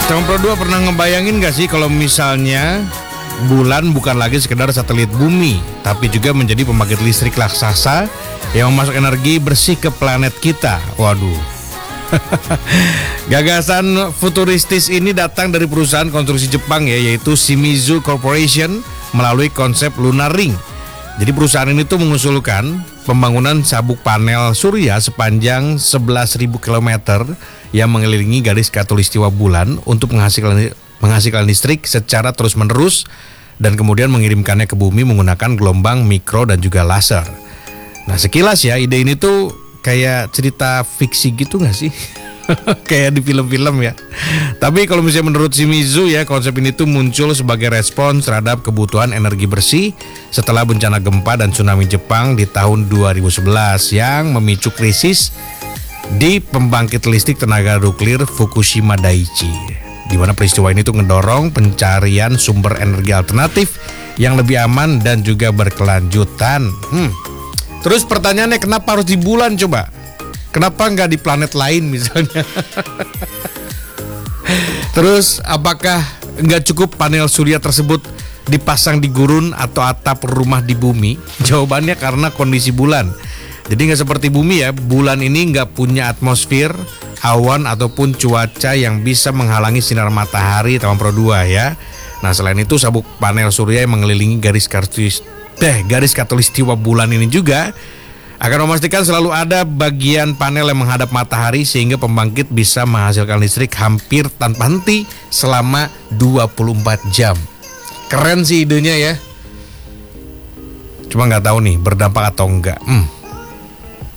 Teman Pro 2 pernah ngebayangin gak sih kalau misalnya bulan bukan lagi sekedar satelit bumi, tapi juga menjadi pembangkit listrik raksasa yang memasuk energi bersih ke planet kita. Waduh. Gagasan futuristis ini datang dari perusahaan konstruksi Jepang ya, yaitu Shimizu Corporation melalui konsep Lunar Ring. Jadi perusahaan ini tuh mengusulkan pembangunan sabuk panel surya sepanjang 11.000 km yang mengelilingi garis khatulistiwa bulan untuk menghasilkan listrik secara terus-menerus dan kemudian mengirimkannya ke bumi menggunakan gelombang mikro dan juga laser. Nah, sekilas ya, ide ini tuh kayak cerita fiksi gitu gak sih? Kayak di film-film ya. Tapi kalau misalnya menurut Shimizu ya, konsep ini tuh muncul sebagai respons terhadap kebutuhan energi bersih setelah bencana gempa dan tsunami Jepang di tahun 2011 yang memicu krisis di pembangkit listrik tenaga nuklir Fukushima Daiichi, di mana peristiwa ini tuh ngedorong pencarian sumber energi alternatif yang lebih aman dan juga berkelanjutan. Terus pertanyaannya, kenapa harus di bulan coba? Kenapa nggak di planet lain misalnya? Terus apakah nggak cukup panel surya tersebut dipasang di gurun atau atap rumah di bumi? Jawabannya karena kondisi bulan. Jadi nggak seperti bumi ya, bulan ini nggak punya atmosfer, awan ataupun cuaca yang bisa menghalangi sinar matahari teman Pro 2 ya. Nah, selain itu sabuk panel surya yang mengelilingi garis khatulistiwa bulan ini juga akan memastikan selalu ada bagian panel yang menghadap matahari sehingga pembangkit bisa menghasilkan listrik hampir tanpa henti selama 24 jam. Keren sih idenya ya. Cuma nggak tahu nih berdampak atau enggak.